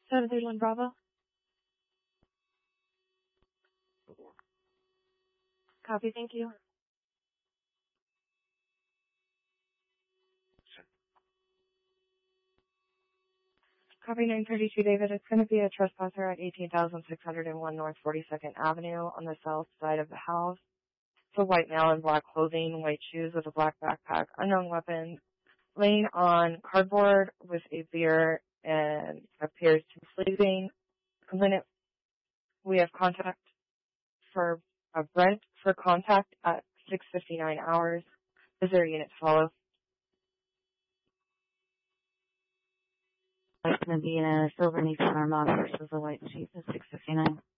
731 Bravo. Copy, thank you. Copy 932 David. It's going to be a trespasser at 18,601 North 42nd Avenue on the south side of the house. It's a white male in black clothing, white shoes with a black backpack, unknown weapon, laying on cardboard with a beer and appears to be sleeping. Complainant, we have contact for Brent for contact at 6:59 hours. Is there a unit to follow? It's going to be in a silver Nissan Armada versus a white Jeep at 6:59.